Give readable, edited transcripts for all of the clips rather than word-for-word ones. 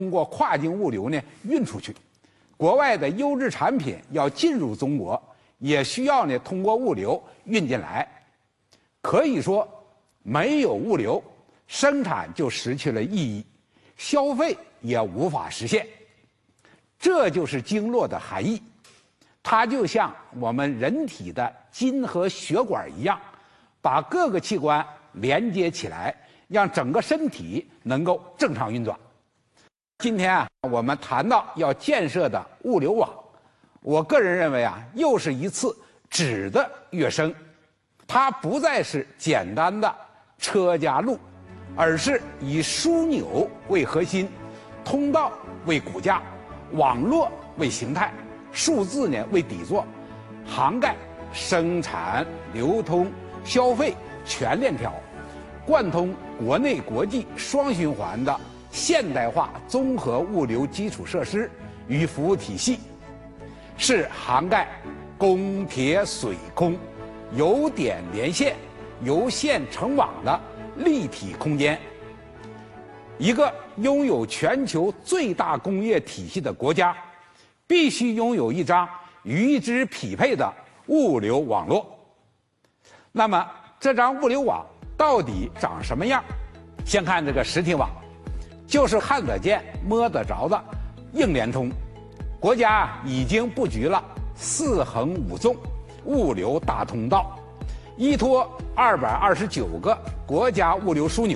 通过跨境物流呢运出去。国外的优质产品要进入中国，也需要呢通过物流运进来。可以说，没有物流，生产就失去了意义，消费也无法实现。这就是经络的含义，它就像我们人体的筋和血管一样，把各个器官连接起来，让整个身体能够正常运转。今天啊，我们谈到要建设的物流网，我个人认为啊，又是一次质的跃升。它不再是简单的车加路，而是以枢纽为核心，通道为骨架，网络为形态，数字呢为底座，涵盖生产、流通、消费全链条，贯通国内国际双循环的现代化综合物流基础设施与服务体系，是涵盖公铁水空由点连线、由线成网的立体空间。一个拥有全球最大工业体系的国家，必须拥有一张与之匹配的物流网络。那么，这张物流网到底长什么样？先看这个实体网，就是看得见、摸得着的硬联通。国家已经布局了4横5纵物流大通道，依托229个国家物流枢纽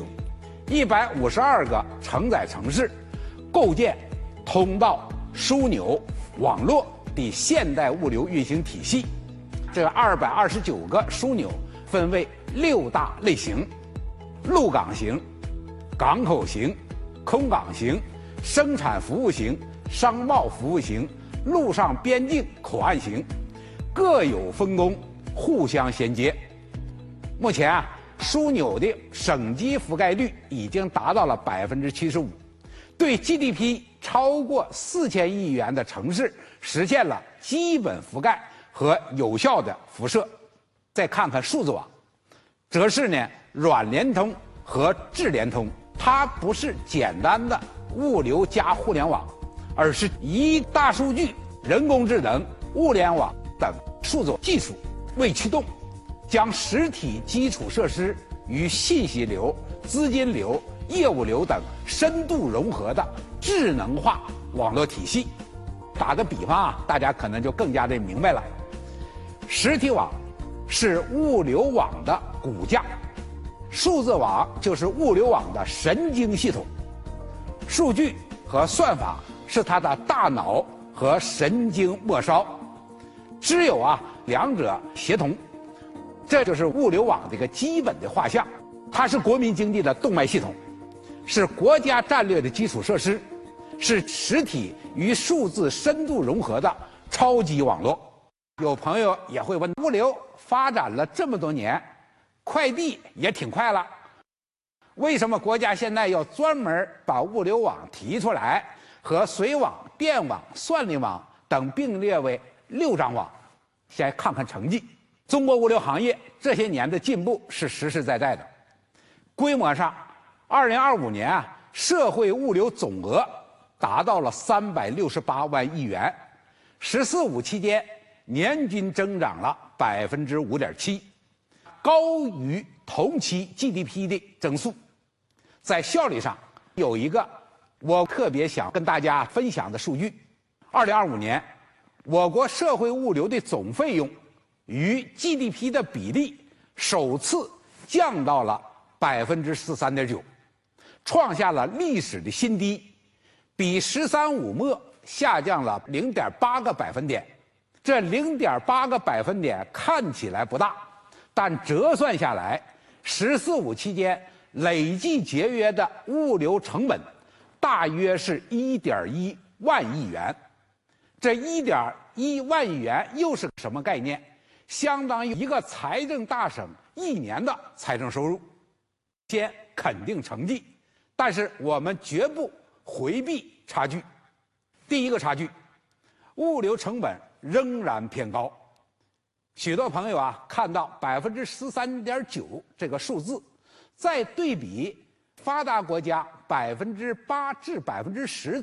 ，152个承载城市，构建通道、枢纽、网络的现代物流运行体系。这229个枢纽分为6大类型：陆港型、港口型、空港型、生产服务型、商贸服务型、陆上边境口岸型，各有分工，互相衔接。目前啊，枢纽的省级覆盖率已经达到了75%，对 GDP 超过4000亿元的城市实现了基本覆盖和有效的辐射。再看看数字网，则是呢软联通和智联通，它不是简单的物流加互联网，而是以大数据、人工智能、物联网等数字技术为驱动，将实体基础设施与信息流、资金流、业务流等深度融合的智能化网络体系。打个比方啊，大家可能就更加的明白了。实体网是物流网的骨架，数字网就是物流网的神经系统，数据和算法是它的大脑和神经末梢。只有两者协同，这就是物流网的一个基本的画像。它是国民经济的动脉系统，是国家战略的基础设施，是实体与数字深度融合的超级网络。有朋友也会问，物流发展了这么多年，快递也挺快了，为什么国家现在要专门把物流网提出来，和水网、电网、算力网等并列为6张网？先看看成绩。中国物流行业这些年的进步是实实在在的。规模上，2025年社会物流总额达到了368万亿元，“十四五”期间年均增长了5.7%，高于同期 GDP 的增速。在效率上，有一个我特别想跟大家分享的数据：2025年，我国社会物流的总费用与 GDP 的比例首次降到了13.9%，创下了历史的新低，比“十三五”末下降了0.8个百分点。这0.8个百分点看起来不大，但折算下来，“十四五”期间累计节约的物流成本大约是1.1万亿元。这1.1万亿元又是什么概念？相当于一个财政大省1年的财政收入。先肯定成绩，但是我们绝不回避差距。第一个差距，物流成本仍然偏高。许多朋友看到13.9%这个数字，再对比发达国家8%至10%